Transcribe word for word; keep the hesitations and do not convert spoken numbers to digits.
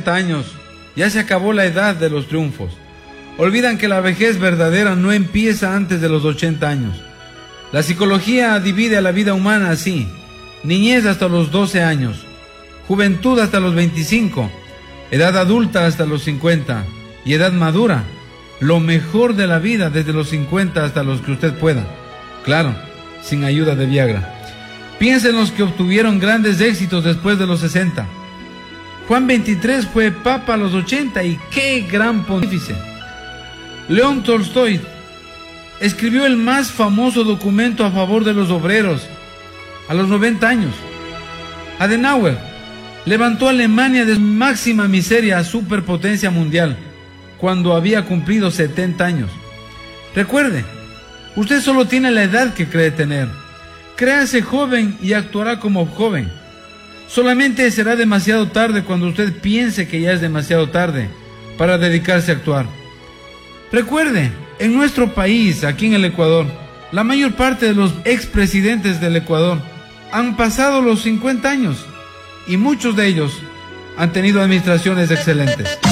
ochenta años, ya se acabó la edad de los triunfos. Olvidan que la vejez verdadera no empieza antes de los ochenta años. La psicología divide a la vida humana así: niñez hasta los doce años, juventud hasta los veinticinco, edad adulta hasta los cincuenta y edad madura, lo mejor de la vida desde los cincuenta hasta los que usted pueda. Claro, sin ayuda de Viagra. Piensen en los que obtuvieron grandes éxitos después de los sesenta. Juan veintitrés fue papa a los ochenta y qué gran pontífice. León Tolstoy escribió el más famoso documento a favor de los obreros a los noventa años. Adenauer levantó a Alemania de máxima miseria a superpotencia mundial cuando había cumplido setenta años. Recuerde, usted solo tiene la edad que cree tener. Créase joven y actuará como joven. Solamente será demasiado tarde cuando usted piense que ya es demasiado tarde para dedicarse a actuar. Recuerde, en nuestro país, aquí en el Ecuador, la mayor parte de los expresidentes del Ecuador han pasado los cincuenta años y muchos de ellos han tenido administraciones excelentes.